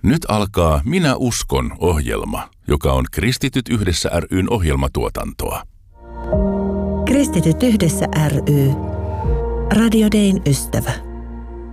Nyt alkaa Minä uskon -ohjelma, joka on Kristityt yhdessä ry:n ohjelmatuotantoa. Kristityt yhdessä ry. Radio Dayn ystävä.